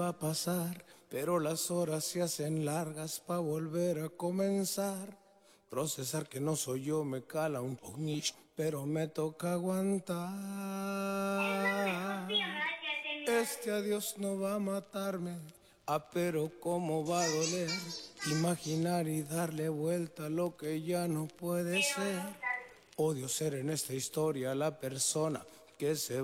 va a pasar, pero las horas se hacen largas pa' volver a comenzar. Procesar que no soy yo me cala un poquito, pero me toca aguantar. Este adiós no va a matarme, pero cómo va a doler. Imaginar y darle vuelta a lo que ya no puede ser. Odio ser en esta historia la persona que se